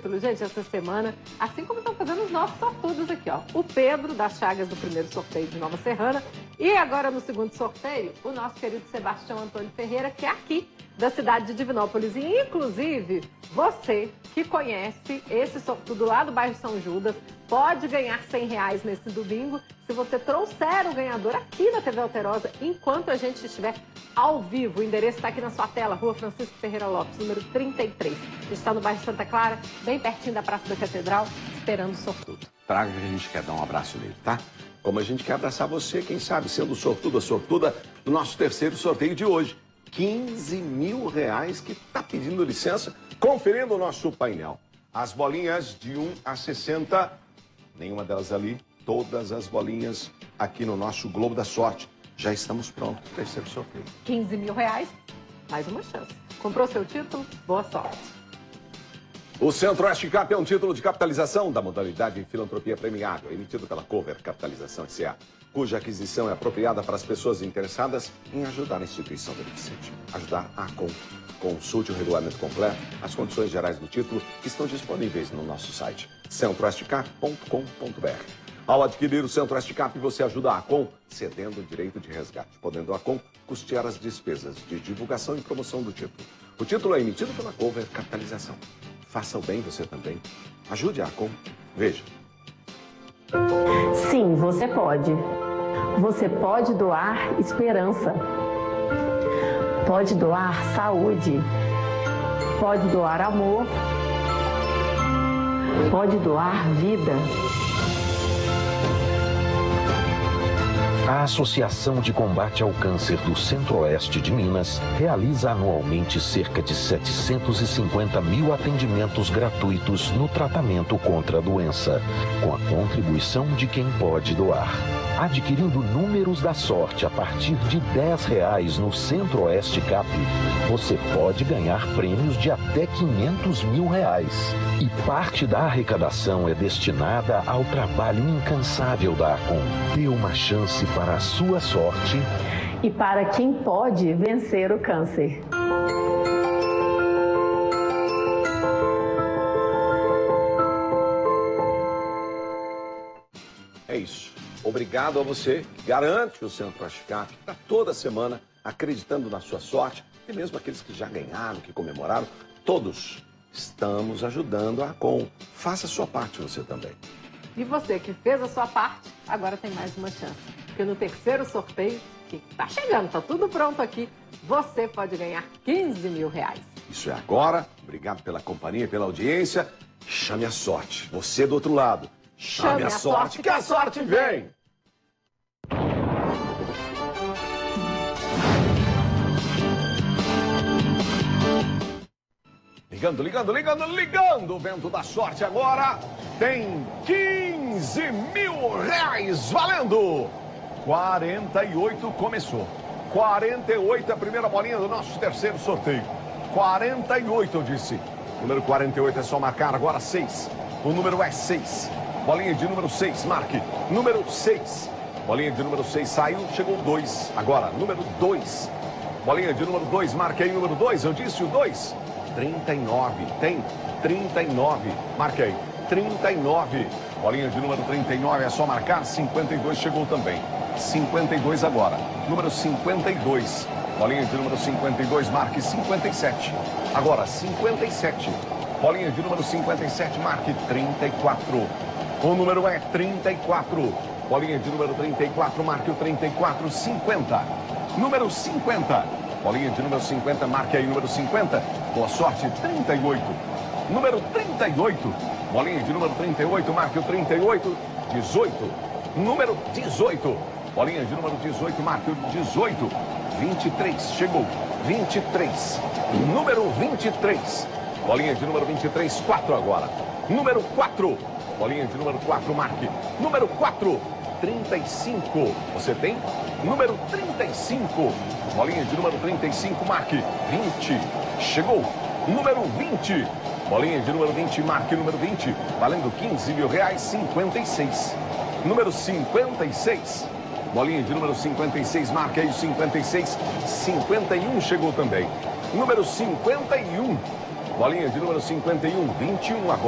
título, gente, essa semana, assim como estão fazendo os nossos sortudos aqui, ó. O Pedro, das Chagas, do primeiro sorteio de Nova Serrana. E agora, no segundo sorteio, o nosso querido Sebastião Antônio Ferreira, que é aqui, da cidade de Divinópolis. E, inclusive, você que conhece esse sortudo lá do bairro São Judas, pode ganhar R$100 nesse domingo se você trouxer o ganhador aqui na TV Alterosa enquanto a gente estiver ao vivo. O endereço está aqui na sua tela, Rua Francisco Ferreira Lopes, número 33. A gente está no bairro Santa Clara, bem pertinho da Praça da Catedral, esperando o sortudo. Traga que a gente quer dar um abraço nele, tá? Como a gente quer abraçar você, quem sabe, sendo sortudo a sortuda do nosso terceiro sorteio de hoje. R$15 mil que tá pedindo licença, conferindo o nosso painel. As bolinhas de 1 a 60, nenhuma delas ali, todas as bolinhas aqui no nosso Globo da Sorte. Já estamos prontos para o terceiro sorteio. R$15 mil, mais uma chance. Comprou seu título? Boa sorte. O Centro-Oeste Cap é um título de capitalização da modalidade Filantropia Premiável, emitido pela Cover Capitalização S.A., cuja aquisição é apropriada para as pessoas interessadas em ajudar a instituição beneficente. Ajudar a ACOM. Consulte o regulamento completo, as condições gerais do título que estão disponíveis no nosso site, centroestcap.com.br. Ao adquirir o Centro-Oeste Cap, você ajuda a ACOM cedendo o direito de resgate, podendo a ACOM custear as despesas de divulgação e promoção do título. O título é emitido pela Cover Capitalização. Faça o bem você também. Ajude a ACOM. Veja. Sim, você pode. Você pode doar esperança. Pode doar saúde. Pode doar amor. Pode doar vida. A Associação de Combate ao Câncer do Centro-Oeste de Minas realiza anualmente cerca de 750 mil atendimentos gratuitos no tratamento contra a doença, com a contribuição de quem pode doar. Adquirindo números da sorte a partir de R$10 no Centro-Oeste Cap, você pode ganhar prêmios de até R$500 mil. E parte da arrecadação é destinada ao trabalho incansável da ACOM. Dê uma chance para a sua sorte e para quem pode vencer o câncer. É isso. Obrigado a você que garante o Centro-Oeste Cap, que está toda semana acreditando na sua sorte, e mesmo aqueles que já ganharam, que comemoraram, todos estamos ajudando a ACOM. Faça a sua parte você também. E você que fez a sua parte, agora tem mais uma chance. Porque no terceiro sorteio, que está chegando, está tudo pronto aqui, você pode ganhar R$15 mil. Isso é agora. Obrigado pela companhia e pela audiência. Chame a sorte. Você do outro lado. Chame a sorte, que a sorte vem! Ligando, ligando, ligando, ligando! O vento da sorte agora tem R$15 mil valendo! 48 começou. 48 é a primeira bolinha do nosso terceiro sorteio. 48 eu disse. Número 48 é só marcar agora 6. O número é 6. Bolinha de número 6, marque. Número 6. Bolinha de número 6 saiu, chegou o 2. Agora, número 2. Bolinha de número 2, marque aí número 2. Eu disse o 2. 39. Tem 39. Marque aí. 39. Bolinha de número 39 é só marcar. 52 chegou também. 52 agora. Número 52. Bolinha de número 52, marque 57. Agora, 57. Bolinha de número 57, marque 34. O número é 34. Bolinha de número 34, marque o 34, 50. Número 50. Bolinha de número 50, marque aí número 50. Boa sorte, 38. Número 38. Bolinha de número 38, marque o 38, 18. Número 18. Bolinha de número 18, marque o 18. 23, chegou. 23. Número 23. Bolinha de número 23, 4 agora. Número 4. Bolinha de número 4, marque. Número 4, 35. Você tem? Número 35. Bolinha de número 35, marque. 20. Chegou. Número 20. Bolinha de número 20, marque número 20. Valendo R$15 mil, 56. Número 56. Bolinha de número 56, marque aí o 56. 51 chegou também. Número 51. Bolinha de número 51, 21 agora.